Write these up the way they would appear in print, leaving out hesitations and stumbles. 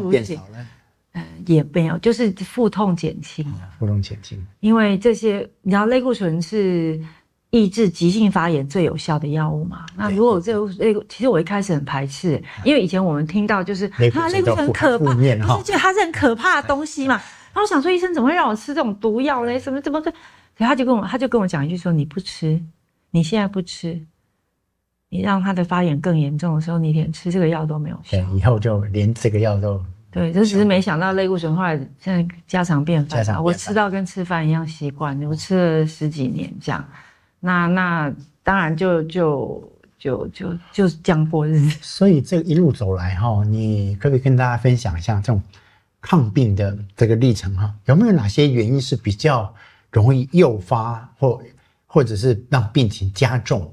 出血，也没有，就是腹痛减轻， 腹痛减轻。 因为这些，你知道类固醇是抑制急性发炎最有效的药物嘛？那如果其实我一开始很排斥，因为以前我们听到就是类固醇很可怕，就是觉得它是很可怕的东西嘛。然后我想说，医生怎么会让我吃这种毒药呢？怎么？所以他就跟我讲一句说：你不吃，你现在不吃。你让他的发炎更严重的时候，你连吃这个药都没有效。 对，以后就连这个药都对，这只是没想到类固醇后来现在家常便饭，我吃到跟吃饭一样习惯，我吃了10几年这样。那当然就这样过日子。 所以这一路走来哈，你可不可以跟大家分享一下这种抗病的这个历程哈？有没有哪些原因是比较容易诱发或者是让病情加重？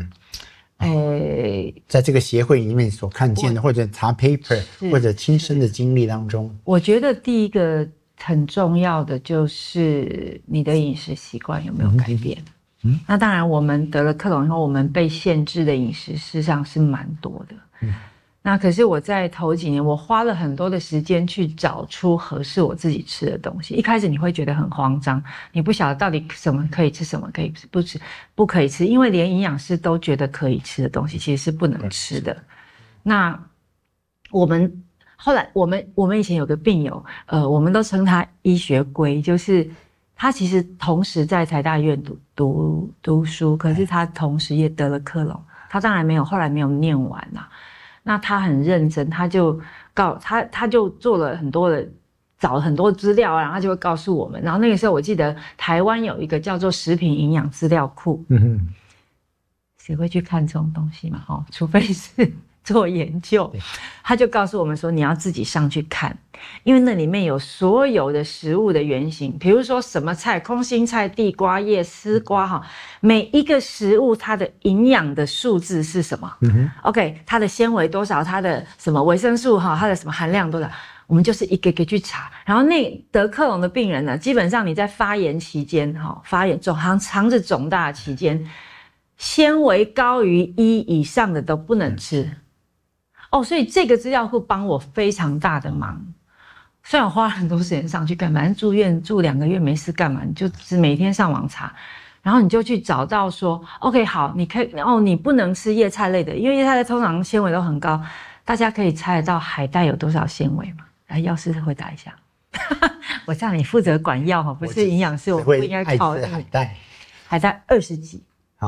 在这个协会里面所看见的，或者查 paper 或者亲身的经历当中， 我觉得第一个很重要的就是你的饮食习惯有没有改变。那当然我们得了克隆以后，我们被限制的饮食事实上是蛮多的。那可是我在头几年，我花了很多的时间去找出合适我自己吃的东西。一开始你会觉得很慌张，你不晓得到底什么可以吃，什么可以不吃，不可以吃，因为连营养师都觉得可以吃的东西，其实是不能吃的。那后来我们以前有个病友，我们都称他医学龟，就是他其实同时在台大医院读书，可是他同时也得了克隆，他当然后来没有念完啦。那他很认真，他就做了很多的，找了很多资料啊，然后他就会告诉我们。然后那个时候我记得台湾有一个叫做食品营养资料库，谁会去看这种东西嘛？除非是做研究。他就告诉我们说，你要自己上去看，因为那里面有所有的食物的原型，比如说什么菜，空心菜、地瓜叶、丝瓜每一个食物它的营养的数字是什么？OK， 它的纤维多少，它的什么维生素它的什么含量多少，我们就是一个个去查。然后得克隆的病人呢，基本上你在发炎期间发炎肠子肿大期间，纤维高于1以上的都不能吃。所以这个资料库帮我非常大的忙。虽然我花了很多时间上去干嘛，反正住院住2个月没事干嘛，你就只每天上网查，然后你就去找到说 OK 好，你可以你不能吃叶菜类的，因为叶菜类通常纤维都很高。大家可以猜得到海带有多少纤维吗？来，药师回答一下。我叫你负责管药不是营养师，我不应该靠海带20几。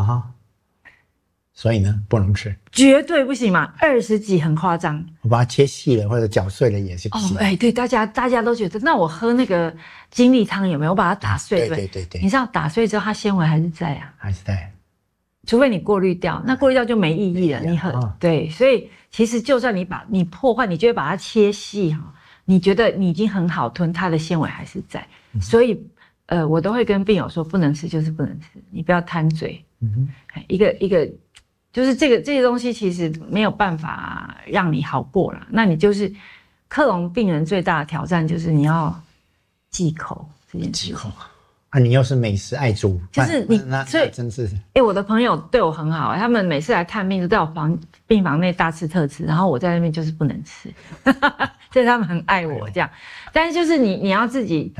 所以呢，不能吃， 绝对不行嘛，20几很夸张。 我把它切细了或者搅碎了也是不行。 对，大家都觉得，那我喝那个精力汤有没有？我把它打碎， 对， 你知道打碎之后，它纤维还是在啊， 还是在， 除非你过滤掉，那过滤掉就没意义了。你对，所以其实就算你破坏，你就会把它切细你觉得你已经很好吞，它的纤维还是在。所以我都会跟病友说，不能吃就是不能吃，你不要贪嘴。一个。就是这些东西其实没有办法让你好过啦。那你就是克隆病人最大的挑战就是你要忌口这件事。 忌口你又是美食爱主， 就是你所以真是我的朋友对我很好，他们每次来看病都在我病房内大吃特吃，然后我在那边就是不能吃，所以他们很爱我这样。但是就是你要自己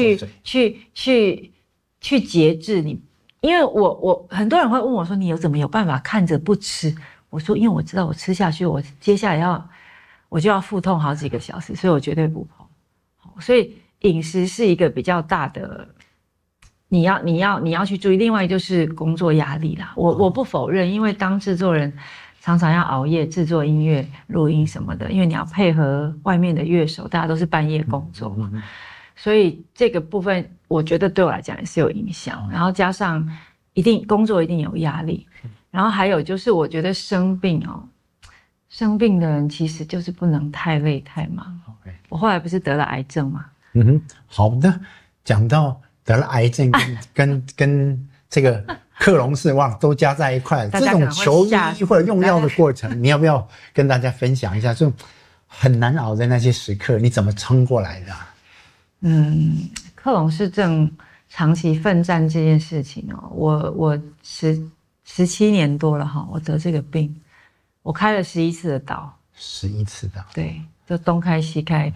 去节制你。因为我很多人会问我说，你怎么有办法看着不吃？我说，因为我知道我吃下去，我接下来我就要腹痛好几个小时，所以我绝对不碰。所以饮食是一个比较大的，你要去注意。另外就是工作压力啦，我不否认，因为当制作人常常要熬夜制作音乐、录音什么的，因为你要配合外面的乐手，大家都是半夜工作嘛。所以这个部分我觉得对我来讲也是有影响，然后加上工作一定有压力，然后还有就是我觉得生病的人其实就是不能太累太忙。我后来不是得了癌症吗？ 好的，讲到得了癌症跟这个克隆氏都加在一块，这种求医或者用药的过程，你要不要跟大家分享一下？这种很难熬的那些时刻，你怎么撑过来的？ 克隆氏症长期奋战这件事情我17年多了我得这个病，我开了11次的刀， 11次的， 对，就东开西开，